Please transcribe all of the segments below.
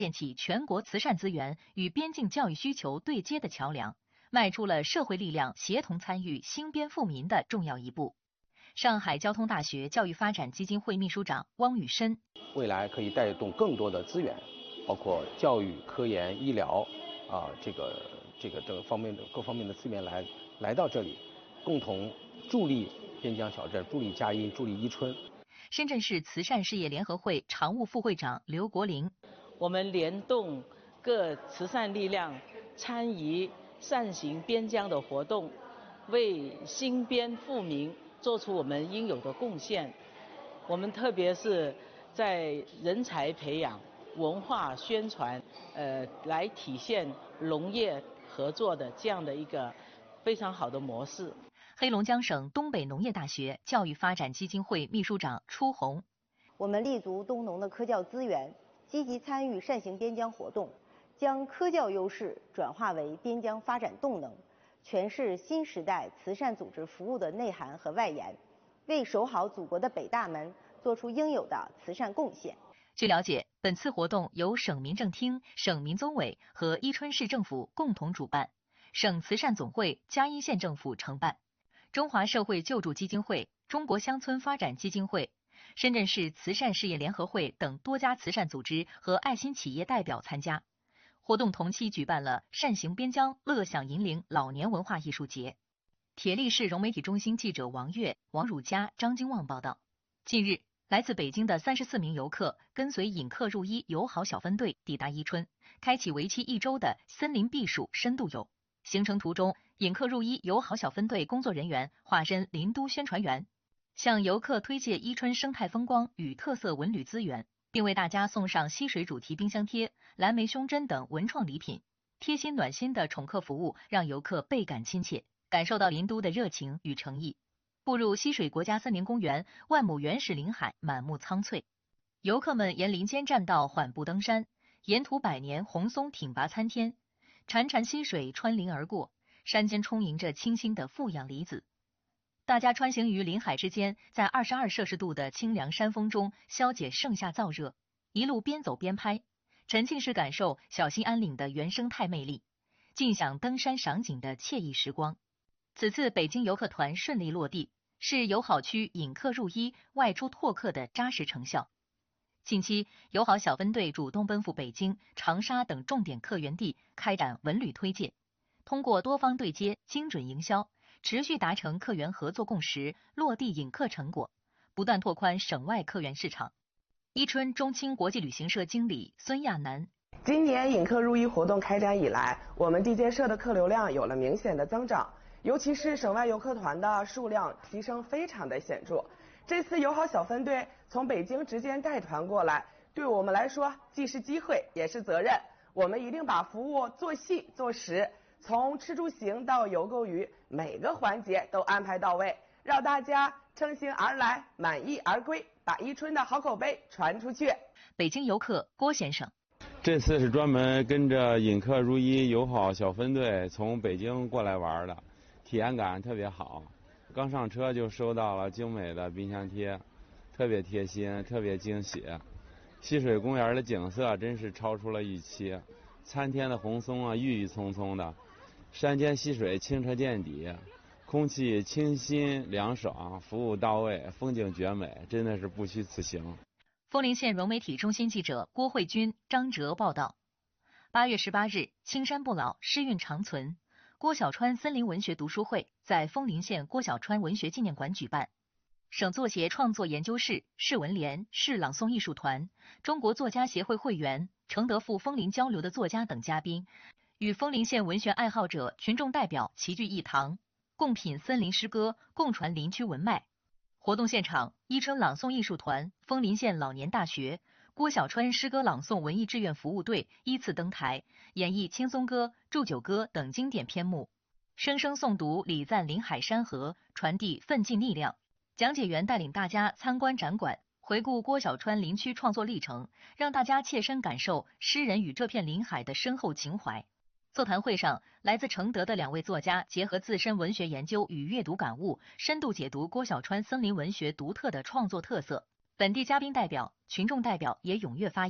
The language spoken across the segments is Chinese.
建起全国慈善资源与边境教育需求对接的桥梁，迈出了社会力量协同参与兴边富民的重要一步。上海交通大学教育发展基金会秘书长汪宇深， 未来可以带动更多的资源，包括教育、科研、医疗这个方面的各方面的资源来到这里，共同助力边疆小镇，助力佳音，助力伊春。 深圳市慈善事业联合会常务副会长刘国林， 我们联动各慈善力量参与善行边疆的活动，为兴边富民做出我们应有的贡献。我们特别是在人才培养、文化宣传，来体现农业合作的这样的一个非常好的模式。 黑龙江省东北农业大学教育发展基金会秘书长初红， 我们立足东农的科教资源，积极参与善行边疆活动，将科教优势转化为边疆发展动能，诠释新时代慈善组织服务的内涵和外延，为守好祖国的北大门做出应有的慈善贡献。 据了解，本次活动由省民政厅、省民综委和伊春市政府共同主办，省慈善总会、嘉义县政府承办，中华社会救助基金会、中国乡村发展基金会、深圳市慈善事业联合会等多家慈善组织和爱心企业代表参加。活动同期举办了善行边疆乐享银陵老年文化艺术节。铁力市融媒体中心记者王悦、王汝佳、张金旺报道，近日，来自北京的34名游客跟随引客入伊友好小分队抵达伊春，开启为期1周的森林避暑深度游。行程途中，引客入伊友好小分队工作人员化身林都宣传员，向游客推介伊春生态风光与特色文旅资源，并为大家送上溪水主题冰箱贴、蓝莓胸针等文创礼品。贴心暖心的宠客服务让游客倍感亲切，感受到林都的热情与诚意。步入溪水国家森林公园，万亩原始林海满目苍翠，游客们沿林间栈道缓步登山，沿途百年红松挺拔参天，潺潺溪水穿林而过，山间充盈着清新的负氧离子。大家穿行于林海之间，在22摄氏度的清凉山风中消解盛夏燥热，一路边走边拍，沉浸式感受小兴安岭的原生态魅力，尽享登山赏景的惬意时光。此次北京游客团顺利落地，是友好区引客入伊、外出拓客的扎实成效。近期，友好小分队主动奔赴北京、长沙等重点客源地，开展文旅推介，通过多方对接、精准营销，持续达成客源合作共识，落地引客成果，不断拓宽省外客源市场。伊春中青国际旅行社经理孙亚楠， 今年引客入伊活动开展以来，我们地接社的客流量有了明显的增长，尤其是省外游客团的数量提升非常的显著。这次友好小分队从北京直接带团过来，对我们来说既是机会也是责任。我们一定把服务做细做实，从吃住行到游购娱，每个环节都安排到位，让大家乘兴而来，满意而归，把伊春的好口碑传出去。 北京游客郭先生， 这次是专门跟着引客入伊友好小分队从北京过来玩的，体验感特别好。刚上车就收到了精美的冰箱贴，特别贴心，特别惊喜。溪水公园的景色真是超出了预期，参天的红松啊，郁郁葱葱的，山间溪水清澈见底，空气清新凉爽，服务到位，风景绝美，真的是不虚此行。 丰陵县融媒体中心记者郭慧君、张哲报道。8月18日，青山不老，诗韵长存。郭小川森林文学读书会在丰陵县郭小川文学纪念馆举办，省作协创作研究室、市文联、市朗诵艺术团、中国作家协会会员、承德赴丰陵交流的作家等嘉宾，与丰陵县文学爱好者、群众代表齐聚一堂，共品森林诗歌，共传林区文脉。活动现场，伊春朗诵艺术团、丰陵县老年大学、郭小川诗歌朗诵文艺志愿服务队依次登台，演绎青松歌、祝酒歌等经典篇目，声声诵读礼赞林海山河，传递奋进力量。讲解员带领大家参观展馆，回顾郭小川林区创作历程，让大家切身感受诗人与这片林海的深厚情怀。座谈会上，来自承德的2位作家结合自身文学研究与阅读感悟，深度解读郭小川森林文学独特的创作特色。本地嘉宾代表、群众代表也踊跃发言，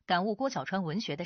感悟郭小川文学的